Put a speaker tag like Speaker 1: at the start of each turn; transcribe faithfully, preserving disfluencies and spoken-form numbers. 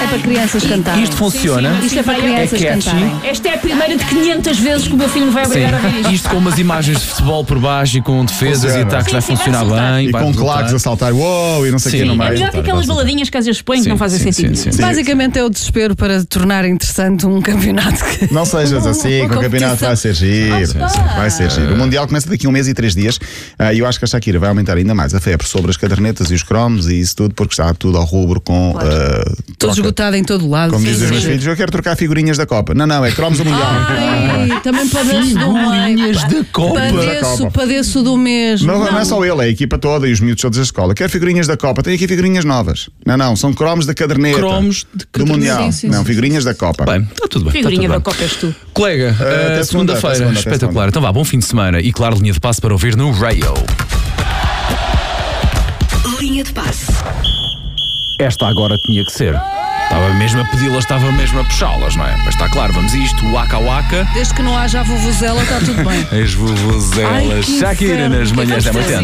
Speaker 1: é para crianças cantarem.
Speaker 2: Isto funciona.
Speaker 3: Sim, sim,
Speaker 1: Isto é para
Speaker 3: vai-
Speaker 1: crianças
Speaker 2: é catchy.
Speaker 1: cantarem.
Speaker 3: Esta é a primeira de quinhentas vezes que o meu filho me vai obrigar a ver isto.
Speaker 2: Isto com umas imagens de futebol por baixo e com defesas
Speaker 4: Funciona.
Speaker 2: e ataques
Speaker 3: Sim,
Speaker 2: vai
Speaker 3: sim, vai
Speaker 2: funcionar
Speaker 3: resultar.
Speaker 2: bem.
Speaker 4: E
Speaker 2: vai
Speaker 4: com
Speaker 2: resultar.
Speaker 4: claques a saltar, uou, e não sei o
Speaker 2: Sim.
Speaker 4: que no
Speaker 2: É
Speaker 4: meio.
Speaker 3: É melhor que aquelas baladinhas que às vezes põem que
Speaker 2: Sim,
Speaker 3: não fazem
Speaker 2: sim,
Speaker 3: sentido.
Speaker 2: sim, sim.
Speaker 1: Basicamente é o desespero para tornar interessante um campeonato que...
Speaker 4: Não sejas assim,
Speaker 1: Uma
Speaker 4: que o campeonato vai ser giro.
Speaker 1: Ah,
Speaker 4: Sim, sim, vai ser giro. O Mundial começa daqui a um mês e três dias ah, e eu acho que a Shakira vai aumentar ainda mais a febre sobre as cadernetas e os cromos e isso tudo, porque está tudo ao rubro com.
Speaker 1: Claro.
Speaker 4: ah,
Speaker 1: Todo
Speaker 4: troca.
Speaker 1: esgotado em todo lado.
Speaker 4: Como
Speaker 1: Sim,
Speaker 4: dizem os
Speaker 1: sim.
Speaker 4: meus filhos, eu quero trocar figurinhas da Copa. Não, não, é cromos do Mundial.
Speaker 1: Ai, também padeço do
Speaker 2: Figurinhas
Speaker 1: meio.
Speaker 2: da Copa.
Speaker 1: Padeço,
Speaker 4: Copa.
Speaker 1: padeço do mesmo.
Speaker 4: Não, não é só ele, é a equipa toda e os miúdos todos da escola. Quero figurinhas da Copa, tenho aqui figurinhas novas. Não, não, são cromos da caderneta.
Speaker 2: Cromos de
Speaker 4: do
Speaker 2: caderneta.
Speaker 4: Mundial.
Speaker 1: Sim, sim,
Speaker 4: não,
Speaker 1: sim,
Speaker 4: figurinhas da Copa.
Speaker 2: Bem, está tudo bem. está
Speaker 3: Figurinha
Speaker 2: tudo
Speaker 3: da
Speaker 2: bem.
Speaker 3: Copa és tu.
Speaker 2: Colega,
Speaker 4: até
Speaker 2: uh,
Speaker 4: segunda, até
Speaker 2: segunda-feira,
Speaker 4: segunda, até
Speaker 2: espetacular.
Speaker 4: segunda.
Speaker 2: Então vá, bom fim de semana e claro, linha de passe para ouvir no Rayo.
Speaker 5: Linha de passe.
Speaker 2: Esta agora tinha que ser. Estava mesmo a pedi-las, estava mesmo a puxá-las, não é? Mas está claro, vamos a isto, waka waka.
Speaker 1: Desde que não haja a vuvuzela, está tudo bem.
Speaker 2: As vuvuzelas.
Speaker 1: Ai, que
Speaker 2: Shakira
Speaker 1: inferno.
Speaker 2: nas manhãs da
Speaker 1: Vamos fazer
Speaker 2: oitenta.